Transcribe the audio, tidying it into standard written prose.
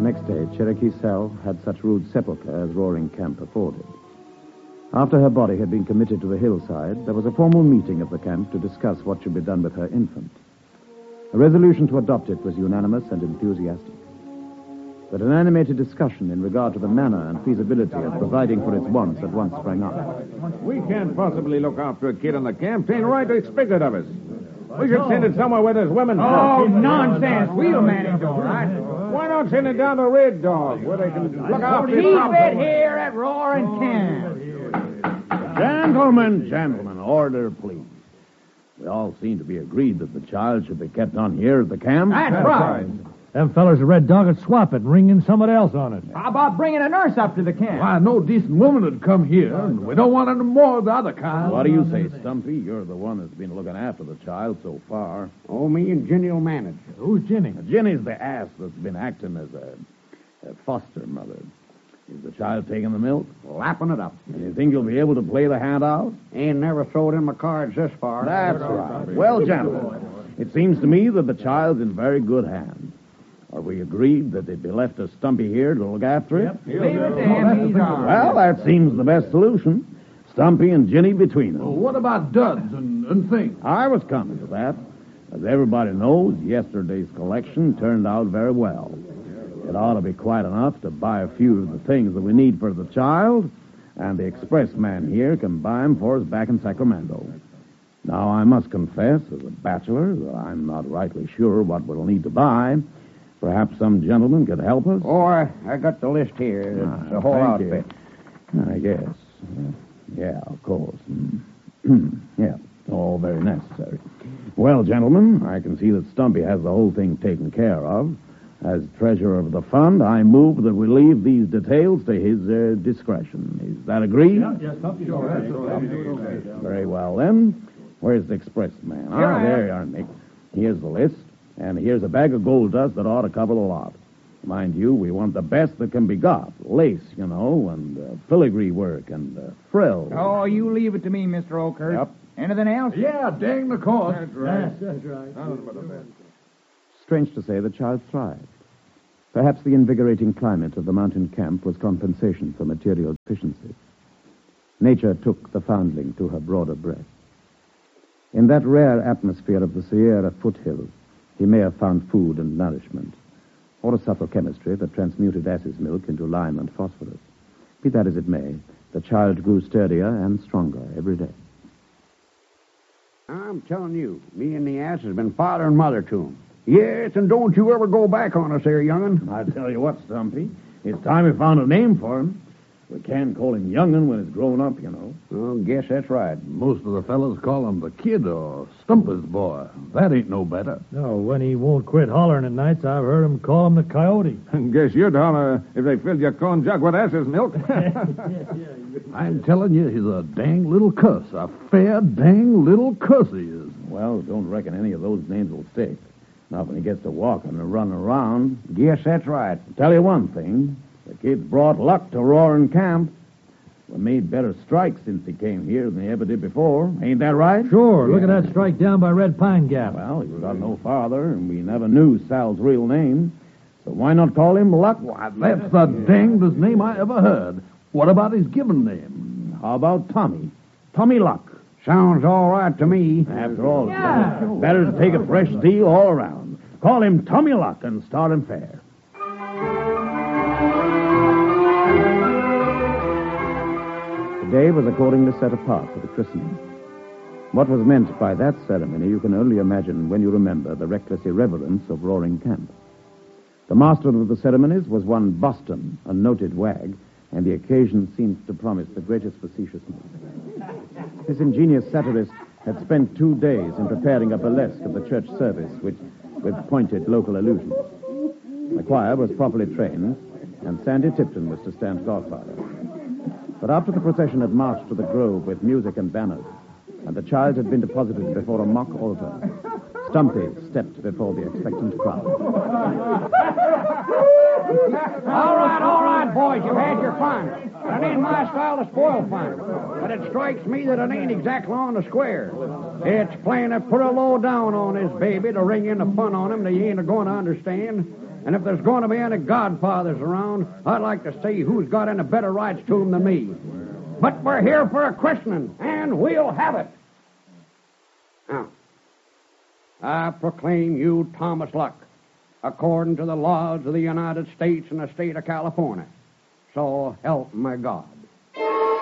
next day, Cherokee Sal had such rude sepulchre as Roaring Camp afforded. After her body had been committed to the hillside, there was a formal meeting of the camp to discuss what should be done with her infant. A resolution to adopt it was unanimous and enthusiastic. But an animated discussion in regard to the manner and feasibility of providing for its wants at once sprang up. We can't possibly look after a kid in the camp. 'Tain't right to expect it of us. We should send it somewhere where there's women. Oh, nonsense. We'll manage all right. Why not send it down to Red Dog, where they can look after Keep it? it here at Roaring Camp. Gentlemen, order, please. We all seem to be agreed that the child should be kept on here at the camp. That's right. Them fellers at Red Dog would swap it and ring in somebody else on it. How about bringing a nurse up to the camp? Why, no decent woman would come here, and we don't want any more of the other kind. What do you say, Stumpy? You're the one that's been looking after the child so far. Oh, me and Ginny will manage. Who's Ginny? Ginny's the ass that's been acting as a foster mother. Is the child taking the milk? Lapping it up. And you think you'll be able to play the hand out? Ain't never throwed in my cards this far. That's right. Well, gentlemen, it seems to me that the child's in very good hands. Are we agreed that they'd be left to Stumpy here to look after it? Leave it to him. He's all right. Well, that seems the best solution. Stumpy and Ginny between them. Well, what about duds and things? I was coming to that. As everybody knows, yesterday's collection turned out very well. It ought to be quite enough to buy a few of the things that we need for the child, and the express man here can buy them for us back in Sacramento. Now, I must confess, as a bachelor, that I'm not rightly sure what we'll need to buy. Perhaps some gentleman could help us? Oh, I got the list here. It's the whole thank you. outfit. I guess. Yeah, of course. Yeah, all very necessary. Well, gentlemen, I can see that Stumpy has the whole thing taken care of. As treasurer of the fund, I move that we leave these details to his discretion. Is that agreed? Yes, Stumpy. Sure. Very well, then. Where's the express man? There you are, Nick. Here's the list, and here's a bag of gold dust that ought to cover the lot. Mind you, we want the best that can be got. Lace, you know, and filigree work, and frills. Oh, you leave it to me, Mr. Oakhurst. Yep. Anything else? Yeah, dang the cost. That's right. Strange to say, the child thrived. Perhaps the invigorating climate of the mountain camp was compensation for material deficiency. Nature took the foundling to her broader breast. In that rare atmosphere of the Sierra foothills, he may have found food and nourishment, or a subtle chemistry that transmuted ass's milk into lime and phosphorus. Be that as it may, the child grew sturdier and stronger every day. I'm telling you, me and the ass has been father and mother to him. Yes, and don't you ever go back on us there, young'un. I tell you what, Stumpy, it's time we found a name for him. We can't call him young'un when he's grown up, you know. Oh, guess that's right. Most of the fellas call him the kid or Stumpy's boy. That ain't no better. No, when he won't quit hollering at nights, I've heard him call him the coyote. Guess you'd holler if they filled your corn jug with ass's milk. I'm telling you, he's a dang little cuss. A fair dang little cuss he is. Well, don't reckon any of those names will stick. Not when he gets to walking and running around. Guess that's right. Tell you one thing. The kid's brought luck to Roaring Camp. We made better strikes since he came here than he ever did before. Ain't that right? Sure. Look at that strike down by Red Pine Gap. Well, he's got no father, and we never knew Sal's real name. So why not call him Luck? Why, that's the dangedest name I ever heard. What about his given name? How about Tommy? Tommy Luck. Sounds all right to me. After all, better to take a fresh deal all around. Call him Tommy Luck and start him fair. The day was accordingly set apart for the christening. What was meant by that ceremony you can only imagine when you remember the reckless irreverence of Roaring Camp. The master of the ceremonies was one Boston, a noted wag, and the occasion seemed to promise the greatest facetiousness. This ingenious satirist had spent 2 days in preparing a burlesque of the church service, with pointed local allusions. The choir was properly trained, and Sandy Tipton was to stand godfather. But after the procession had marched to the grove with music and banners, and the child had been deposited before a mock altar, Stumpy stepped before the expectant crowd. All right, boys, you've had your fun. It ain't my style to spoil fun. But it strikes me that it ain't exactly on the square. It's plain to put a low down on this baby to ring in the fun on him that you ain't going to understand. And if there's going to be any godfathers around, I'd like to see who's got any better rights to 'em than me. But we're here for a christening, and we'll have it. Now, I proclaim you Thomas Luck, according to the laws of the United States and the state of California. So help me God.